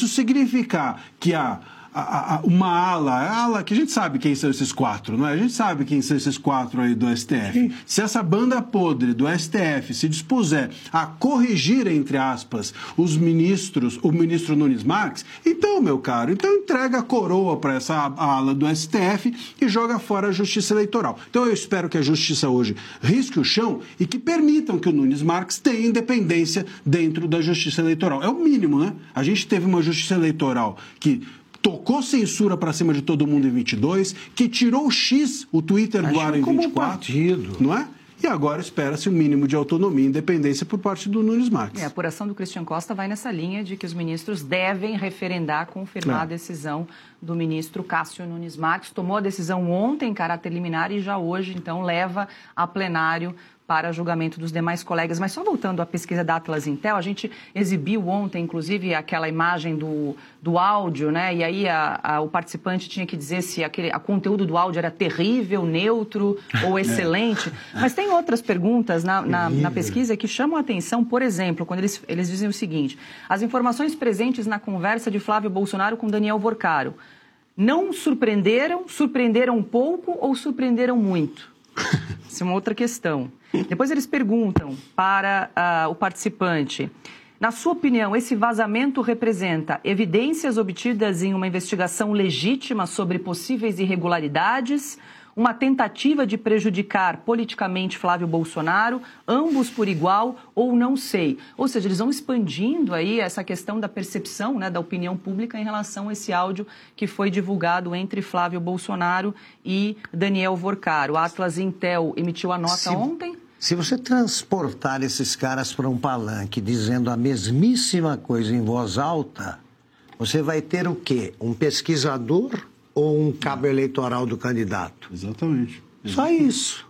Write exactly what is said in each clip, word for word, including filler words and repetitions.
significar que a A, a, uma ala, a ala que a gente sabe quem são esses quatro, não é? A gente sabe quem são esses quatro aí do S T F. Sim. Se essa banda podre do S T F se dispuser a corrigir, entre aspas, os ministros, o ministro Nunes Marques, então, meu caro, então entrega a coroa para essa ala do S T F e joga fora a Justiça Eleitoral. Então eu espero que a Justiça hoje risque o chão e que permitam que o Nunes Marques tenha independência dentro da Justiça Eleitoral. É o mínimo, né? A gente teve uma Justiça Eleitoral que tocou censura para cima de todo mundo em vinte e dois, que tirou o X, o Twitter do ar em vinte e quatro, partido. Não é? E agora espera-se um mínimo de autonomia e independência por parte do Nunes Marques. É, a apuração do Christian Costa vai nessa linha de que os ministros devem referendar, confirmar é. a decisão do ministro Cássio Nunes Marques. Tomou a decisão ontem em caráter liminar e já hoje, então, leva a plenário para julgamento dos demais colegas. Mas só voltando à pesquisa da Atlas Intel, a gente exibiu ontem, inclusive, aquela imagem do, do áudio, né? E aí a, a, o participante tinha que dizer se aquele, o conteúdo do áudio era terrível, neutro ou excelente. É. Mas tem outras perguntas na, na, na pesquisa que chamam a atenção, por exemplo, quando eles, eles dizem o seguinte: as informações presentes na conversa de Flávio Bolsonaro com Daniel Vorcaro não surpreenderam, surpreenderam um pouco ou surpreenderam muito? Essa é uma outra questão. Depois eles perguntam para uh, o participante: na sua opinião, esse vazamento representa evidências obtidas em uma investigação legítima sobre possíveis irregularidades, uma tentativa de prejudicar politicamente Flávio Bolsonaro, ambos por igual ou não sei? Ou seja, eles vão expandindo aí essa questão da percepção, né, da opinião pública em relação a esse áudio que foi divulgado entre Flávio Bolsonaro e Daniel Vorcaro. A Atlas Intel emitiu a nota se, ontem. Se você transportar esses caras para um palanque dizendo a mesmíssima coisa em voz alta, você vai ter o quê? Um pesquisador ou um cabo eleitoral do candidato? Exatamente. Exatamente. Só isso.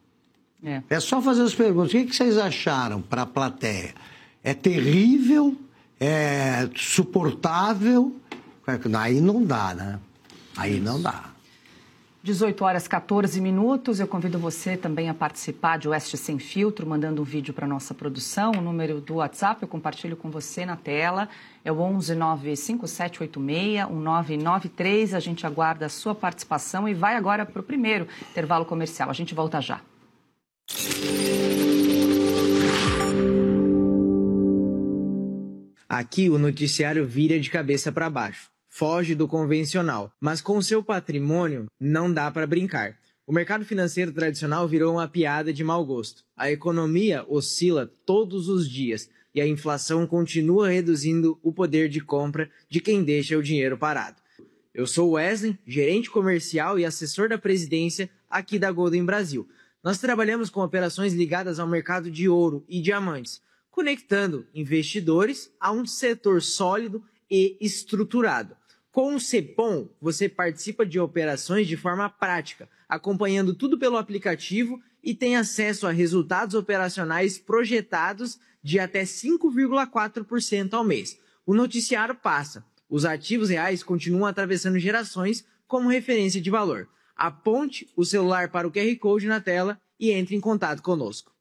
É. é só fazer as perguntas. O que vocês acharam para a plateia? É terrível? É suportável? Aí não dá, né? Aí não dá. dezoito horas e quatorze minutos. Eu convido você também a participar de Oeste Sem Filtro, mandando um vídeo para a nossa produção. O número do WhatsApp eu compartilho com você na tela. É o onze nove cinco sete oito seis um nove nove três. A gente aguarda a sua participação e vai agora para o primeiro intervalo comercial. A gente volta já. Aqui o noticiário vira de cabeça para baixo. Foge do convencional, mas com o seu patrimônio não dá para brincar. O mercado financeiro tradicional virou uma piada de mau gosto. A economia oscila todos os dias e a inflação continua reduzindo o poder de compra de quem deixa o dinheiro parado. Eu sou Wesley, gerente comercial e assessor da presidência aqui da Golden Brasil. Nós trabalhamos com operações ligadas ao mercado de ouro e diamantes, conectando investidores a um setor sólido e estruturado. Com o Cepom, você participa de operações de forma prática, acompanhando tudo pelo aplicativo e tem acesso a resultados operacionais projetados de até cinco vírgula quatro por cento ao mês. O noticiário passa. Os ativos reais continuam atravessando gerações como referência de valor. Aponte o celular para o Q R Code na tela e entre em contato conosco.